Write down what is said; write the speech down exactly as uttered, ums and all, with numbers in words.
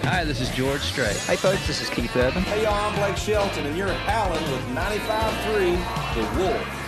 Hi, this is George Strait. Hey folks, this is Keith Urban. Hey y'all, I'm Blake Shelton, and you're howling with ninety-five point three The Wolf.